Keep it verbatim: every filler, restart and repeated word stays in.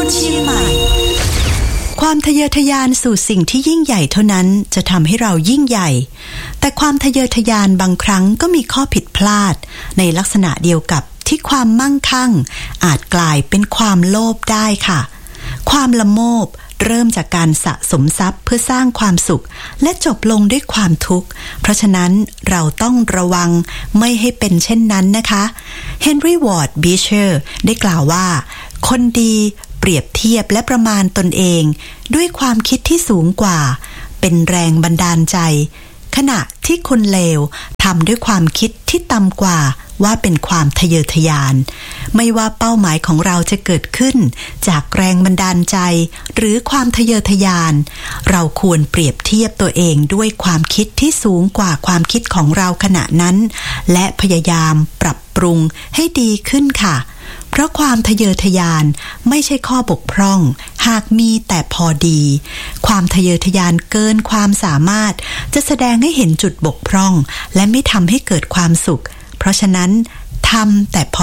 นเชียงใหม่ความทะเยอทะยานสู่สิ่งที่ยิ่งใหญ่เท่านั้นจะทำให้เรายิ่งใหญ่แต่ความทะเยอทะยานบางครั้งก็มีข้อผิดพลาดในลักษณะเดียวกับที่ความมั่งคั่งอาจกลายเป็นความโลภได้ค่ะความละโมบเริ่มจากการสะสมทรัพย์เพื่อสร้างความสุขและจบลงด้วยความทุกข์เพราะฉะนั้นเราต้องระวังไม่ให้เป็นเช่นนั้นนะคะเฮนรี่วอร์ดบีเชอร์ได้กล่าวว่าคนดีเปรียบเทียบและประมาณตนเองด้วยความคิดที่สูงกว่าเป็นแรงบันดาลใจขณะที่คนเลวทำด้วยความคิดที่ต่ำกว่าว่าเป็นความทะเยอทะยานไม่ว่าเป้าหมายของเราจะเกิดขึ้นจากแรงบันดาลใจหรือความทะเยอทะยานเราควรเปรียบเทียบตัวเองด้วยความคิดที่สูงกว่าความคิดของเราขณะนั้นและพยายามปรับปรุงให้ดีขึ้นค่ะเพราะความทะเยอทะยานไม่ใช่ข้อบกพร่องหากมีแต่พอดีความทะเยอทะยานเกินความสามารถจะแสดงให้เห็นจุดบกพร่องและไม่ทำให้เกิดความสุขเพราะฉะนั้นทำแต่พอ